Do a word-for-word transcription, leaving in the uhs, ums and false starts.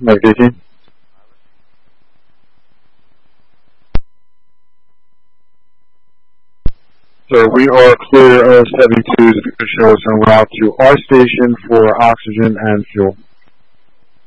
Mike eighteen. So we are clear of seventy-twos. You can show us en route to our station for oxygen and fuel.